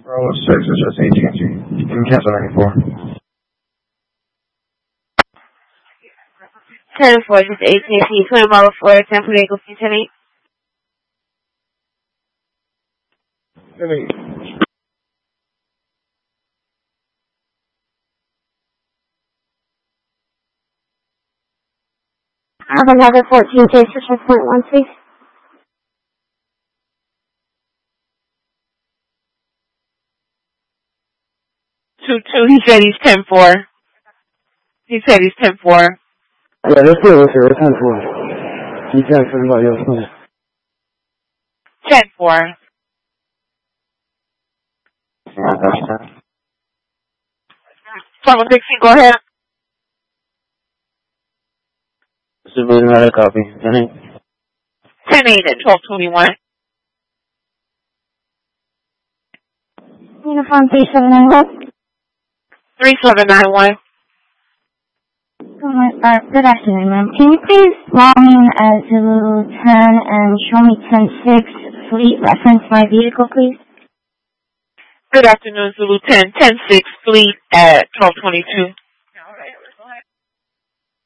Bravo 6 is just AT&T. You can cancel 94. 10-4, this is AT&T, 20 Mile, Florida, San Diego, 10-8. 10-8. I have another 14 cases for point 1, please. 2-2, he said he's 10-4. He said he's 10-4. Yeah, let's do it, sir. It's 10-4. You can't for anybody else. 10-4. Yeah, that's 10. Bravo 16, go ahead. This is another copy. 10-8. 10-8 at 1221. Uniform 3791. 3791. Good afternoon, ma'am. Can you please log in as Zulu 10 and show me 10-6 fleet reference my vehicle, please? Good afternoon, Zulu 10, 10-6 fleet at 1222.